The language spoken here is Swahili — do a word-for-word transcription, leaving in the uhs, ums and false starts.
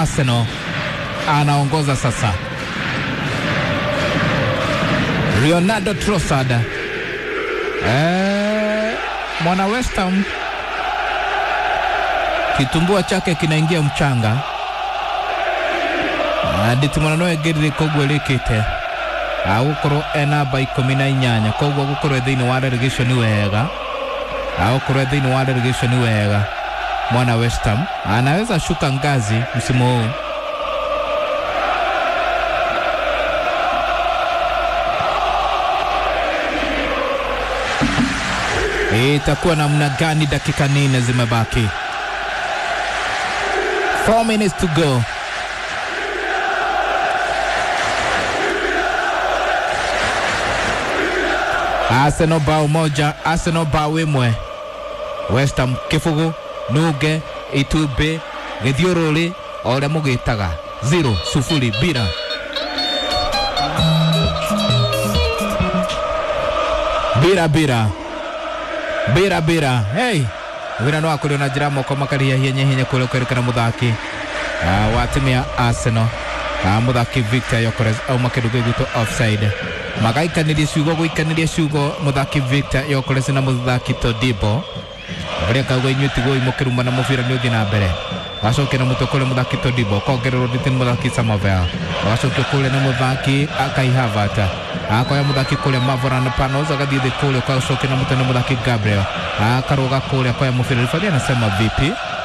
Arsenal anaongoza sasa. Leonardo Trossard, eh, mwana West Ham, kitumbua chake kinaingia mchanga. Aditi mwana noe giri kogwe likite. Agukoro ena by komina inyanya. Kogwe agukoro edhini wale relegation wega. Agukoro edhini wale relegation wega. Mwana West Ham anaweza shuka ngazi msimu huu. Itakuwa namna gani dakika nne zimebaki? four minutes to go. Arsenal bao moja, Arsenal bao imwe. West Ham kifugu, nuge, itube, githiururi, ore mugitaga. Zero, sufuri, bila. Bila, bila. Bira bira, hey, wina no akuri na njira moko makaria hinya hinya kule kwerekana muthaki uh, wa timu ya Arsenal. Uh, muthaki Victor Gyökeres au makiruge gitu offside. Magaikaniria ciugo guikaniria ciugo muthaki Victor Gyökeres na muthaki Todibo. Bari kagwe nyuti go imokiruma na mufira ni uthi na mbere. Wacoke na mutokole muthaki Todibo, kongerero nditin muthaki Samavel. Wacoke kule na muthaki Kai Havertz. Akoya muthaki kule Mavropanos Panos agathie kule kwa soke na mutana muthaki Gabriel. Akaroga kule kwa mufira rifadi anasema vipi?